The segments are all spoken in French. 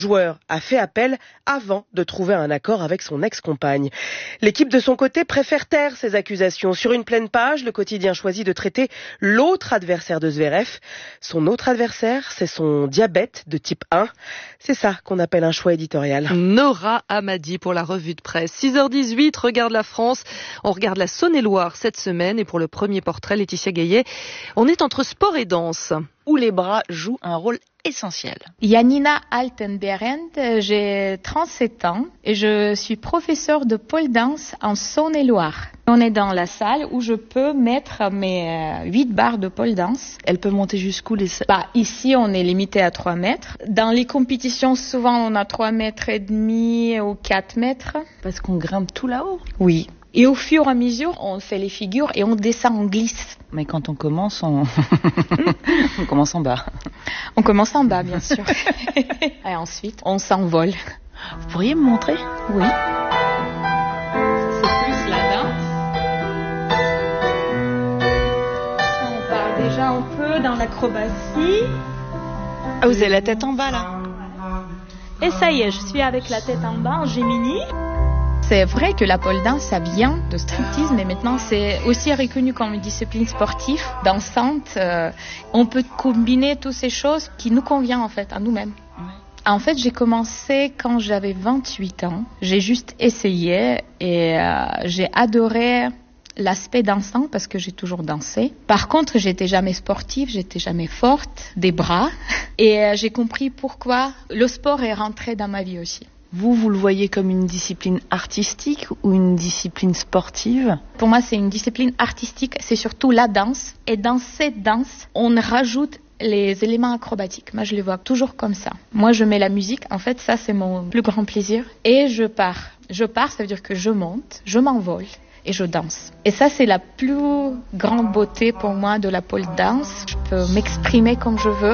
Le joueur a fait appel avant de trouver un accord avec son ex-compagne. L'équipe de son côté préfère taire ces accusations. Sur une pleine page, le quotidien choisit de traiter l'autre adversaire de Zverev. Son autre adversaire, c'est son diabète de type 1. C'est ça qu'on appelle un choix éditorial. Nora Hamadi pour la revue de presse. 6h18, regarde la France. On regarde la Saône-et-Loire cette semaine. Et pour le premier portrait, Laetitia Gaillet, on est entre sport et danse. Où les bras jouent un rôle essentiel. Janina Altenberend, j'ai 37 ans et je suis professeure de pole dance en Saône-et-Loire. On est dans la salle où je peux mettre mes 8 barres de pole dance. Elle peut monter jusqu'où les... Ici, on est limité à 3 mètres. Dans les compétitions, souvent, on a 3 mètres et demi ou 4 mètres. Parce qu'on grimpe tout là-haut. Oui. Et au fur et à mesure, on fait les figures et on descend, on glisse. Mais quand on commence, on commence en bas. On commence en bas, bien sûr. Et ensuite, on s'envole. Vous pourriez me montrer ? Oui. C'est plus la danse. On part déjà un peu dans l'acrobatie. Ah, vous avez la tête en bas, là ? Et ça y est, je suis avec la tête en bas, en Gemini. C'est vrai que la pole dance, ça vient de striptease, mais maintenant c'est aussi reconnu comme une discipline sportive, dansante. On peut combiner toutes ces choses qui nous conviennent en fait, à nous-mêmes. En fait, j'ai commencé quand j'avais 28 ans. J'ai juste essayé et j'ai adoré l'aspect dansant parce que j'ai toujours dansé. Par contre, j'étais jamais sportive, j'étais jamais forte des bras. Et j'ai compris pourquoi le sport est rentré dans ma vie aussi. Vous le voyez comme une discipline artistique ou une discipline sportive ? Pour moi, c'est une discipline artistique, c'est surtout la danse. Et dans cette danse, on rajoute les éléments acrobatiques. Moi, je les vois toujours comme ça. Moi, je mets la musique. En fait, ça, c'est mon plus grand plaisir. Et je pars. Je pars, ça veut dire que je monte, je m'envole et je danse. Et ça, c'est la plus grande beauté pour moi de la pole dance. Je peux m'exprimer comme je veux.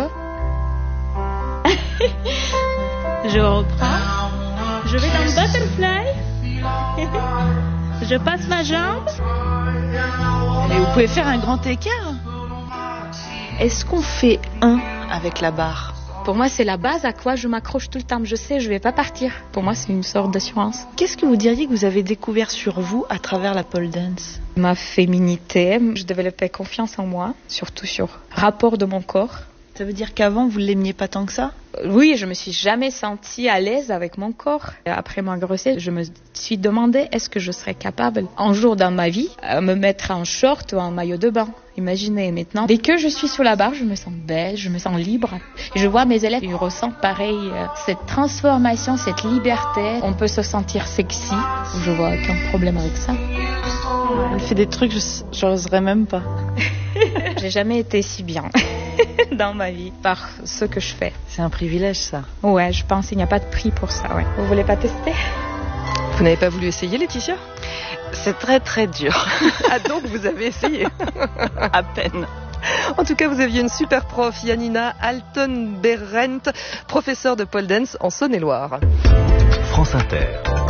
Je reprends. Je vais dans le butterfly. Je passe ma jambe. Et vous pouvez faire un grand écart. Est-ce qu'on fait un avec la barre ? Pour moi, c'est la base à quoi je m'accroche tout le temps. Je sais, je vais pas partir. Pour moi, c'est une sorte d'assurance. Qu'est-ce que vous diriez que vous avez découvert sur vous à travers la pole dance ? Ma féminité. Je développais confiance en moi, surtout sur rapport de mon corps. Ça veut dire qu'avant, vous ne l'aimiez pas tant que ça ? Oui, je me suis jamais sentie à l'aise avec mon corps. Après ma grossesse, je me suis demandé est-ce que je serais capable, un jour dans ma vie, à me mettre en short ou en maillot de bain. Imaginez maintenant. Dès que je suis sur la barre, je me sens belle, je me sens libre. Et je vois mes élèves, ils ressentent pareil, cette transformation, cette liberté. On peut se sentir sexy. Je vois aucun problème avec ça. Elle fait des trucs, j'oserais même pas. J'ai jamais été si bien dans ma vie par ce que je fais. C'est un privilège, ça. Ouais, je pense qu'il n'y a pas de prix pour ça. Ouais. Vous voulez pas tester ? Vous n'avez pas voulu essayer, Laetitia ? C'est très très dur. Ah donc vous avez essayé ? À peine. En tout cas, vous aviez une super prof, Janina Altenberend, professeure de pole dance en Saône-et-Loire. France Inter.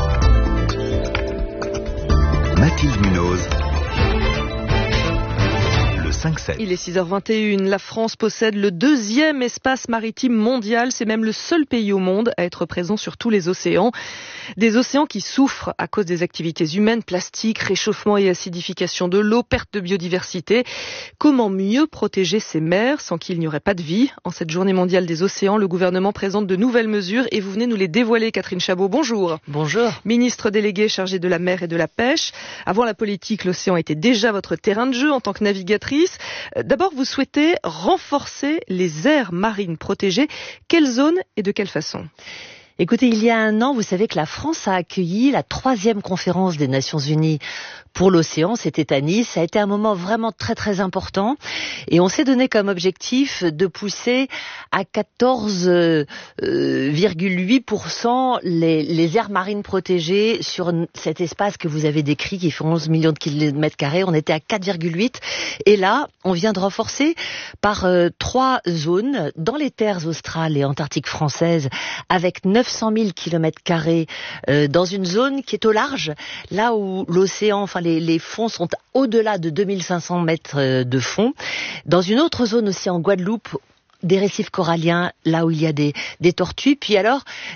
Mathilde Munoz. 5-7. Il est 6h21. La France possède le 2e espace maritime mondial. C'est même le seul pays au monde à être présent sur tous les océans. Des océans qui souffrent à cause des activités humaines, plastique, réchauffement et acidification de l'eau, perte de biodiversité. Comment mieux protéger ces mers sans qu'il n'y aurait pas de vie ? En cette journée mondiale des océans, le gouvernement présente de nouvelles mesures et vous venez nous les dévoiler, Catherine Chabot. Bonjour. Bonjour. Ministre déléguée chargée de la mer et de la pêche. Avant la politique, l'océan était déjà votre terrain de jeu en tant que navigatrice. D'abord, vous souhaitez renforcer les aires marines protégées. Quelle zone et de quelle façon ? Écoutez, il y a un an, vous savez que la France a accueilli la 3e conférence des Nations Unies pour l'océan, c'était à Nice. Ça a été un moment vraiment très très important et on s'est donné comme objectif de pousser à 14,8% les aires marines protégées sur cet espace que vous avez décrit qui fait 11 millions de kilomètres carrés. On était à 4,8 et là, on vient de renforcer par 3 zones dans les terres australes et antarctiques françaises avec 900 000 kilomètres carrés dans une zone qui est au large, là où l'océan, enfin les fonds sont au-delà de 2500 mètres de fond. Dans une autre zone aussi en Guadeloupe, des récifs coralliens là où il y a des tortues, puis alors